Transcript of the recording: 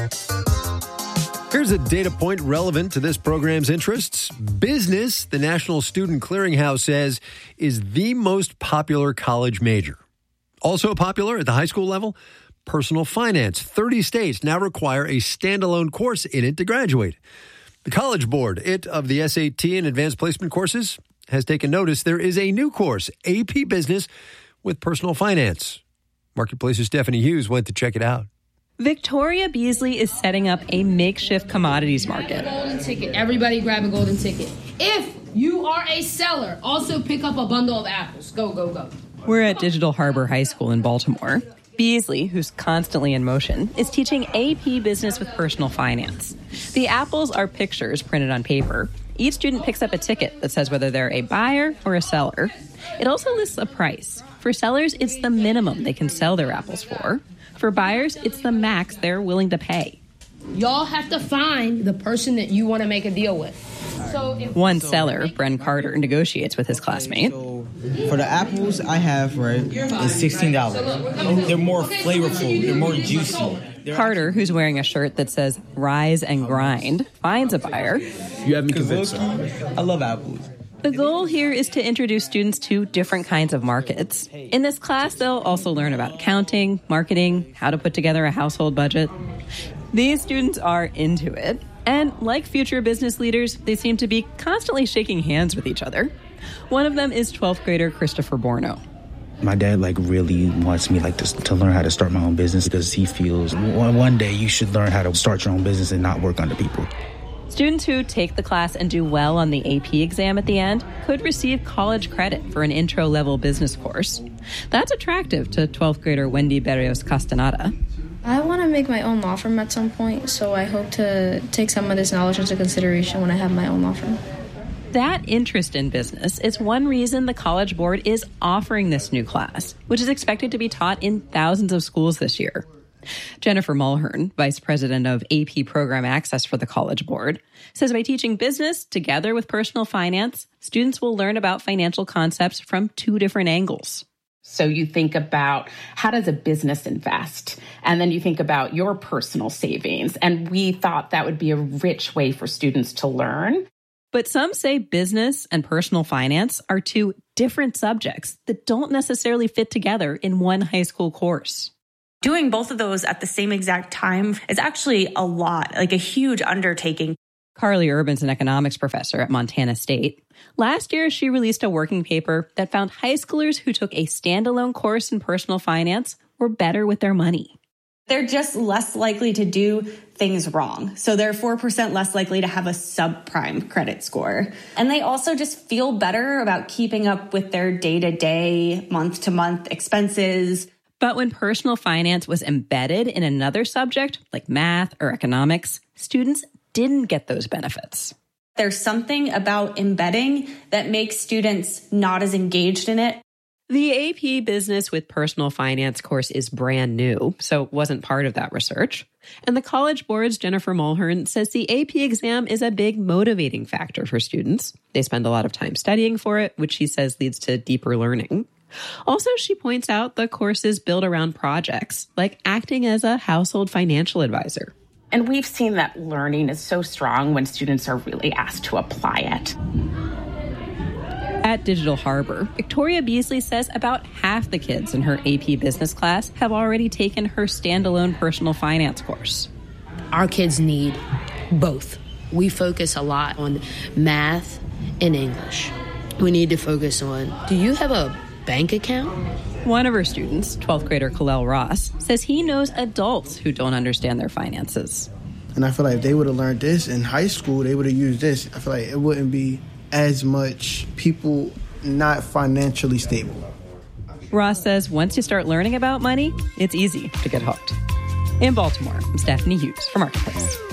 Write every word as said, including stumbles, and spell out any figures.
Here's a data point relevant to this program's interests. Business, the National Student Clearinghouse says, is the most popular college major. Also popular at the high school level, personal finance. thirty states now require a standalone course in it to graduate. The College Board, it of the S A T and advanced placement courses, has taken notice there is a new course, A P Business with personal finance. Marketplace's Stephanie Hughes went to check it out. Victoria Beasley is setting up a makeshift commodities market. Golden ticket. Everybody grab a golden ticket. If you are a seller, also pick up a bundle of apples. Go, go, go. We're at Digital Harbor High School in Baltimore. Beasley, who's constantly in motion, is teaching A P Business with personal finance. The apples are pictures printed on paper. Each student picks up a ticket that says whether they're a buyer or a seller. It also lists a price. For sellers, it's the minimum they can sell their apples for. For buyers, it's the max they're willing to pay. Y'all have to find the person that you want to make a deal with. So if One seller, Bren Carter, negotiates with his classmate. So for the apples I have, right, it's sixteen dollars. They're more flavorful. They're more juicy. They're Carter, who's wearing a shirt that says Rise and Grind, finds a buyer. You have me convinced. I love apples. The goal here is to introduce students to different kinds of markets. In this class, they'll also learn about accounting, marketing, how to put together a household budget. These students are into it. And like future business leaders, they seem to be constantly shaking hands with each other. One of them is twelfth grader Christopher Borno. My dad like really wants me like to, to learn how to start my own business because he feels one, one day you should learn how to start your own business and not work under people. Students who take the class and do well on the A P exam at the end could receive college credit for an intro-level business course. That's attractive to twelfth grader Wendy Berrios Castaneda. I want to make my own law firm at some point, so I hope to take some of this knowledge into consideration when I have my own law firm. That interest in business is one reason the College Board is offering this new class, which is expected to be taught in thousands of schools this year. Jennifer Mulhern, Vice President of A P Program Access for the College Board, says by teaching business together with personal finance, students will learn about financial concepts from two different angles. So you think about how does a business invest? And then you think about your personal savings. And we thought that would be a rich way for students to learn. But some say business and personal finance are two different subjects that don't necessarily fit together in one high school course. Doing both of those at the same exact time is actually a lot, like a huge undertaking. Carly Urban's an economics professor at Montana State. Last year, she released a working paper that found high schoolers who took a standalone course in personal finance were better with their money. They're just less likely to do things wrong. So they're four percent less likely to have a subprime credit score. And they also just feel better about keeping up with their day-to-day, month-to-month expenses. But when personal finance was embedded in another subject, like math or economics, students didn't get those benefits. There's something about embedding that makes students not as engaged in it. The A P Business with Personal Finance course is brand new, so it wasn't part of that research. And the College Board's Jennifer Mulhern says the A P exam is a big motivating factor for students. They spend a lot of time studying for it, which she says leads to deeper learning. Also, she points out the course is built around projects, like acting as a household financial advisor. And we've seen that learning is so strong when students are really asked to apply it. At Digital Harbor, Victoria Beasley says about half the kids in her A P business class have already taken her standalone personal finance course. Our kids need both. We focus a lot on math and English. We need to focus on, do you have a bank account? One of her students, twelfth grader Kalel Ross, says he knows adults who don't understand their finances. And I feel like if they would have learned this in high school, they would have used this. I feel like it wouldn't be as much people not financially stable. Ross says once you start learning about money, it's easy to get hooked. In Baltimore, I'm Stephanie Hughes for Marketplace.